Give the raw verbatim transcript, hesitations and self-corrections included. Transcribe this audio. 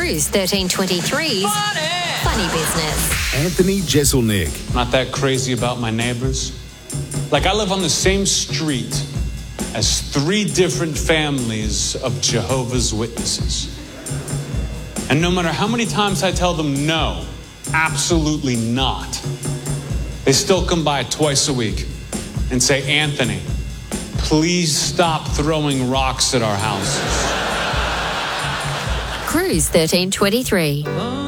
Cruise thirteen twenty-three's Funny. Funny Business. Anthony Jeselnik. Not that crazy about my neighbors. Like, I live on the same street as three different families of Jehovah's Witnesses. And no matter how many times I tell them no, absolutely not, they still come by twice a week and say, Anthony, please stop throwing rocks at our houses. Cruise thirteen twenty-three.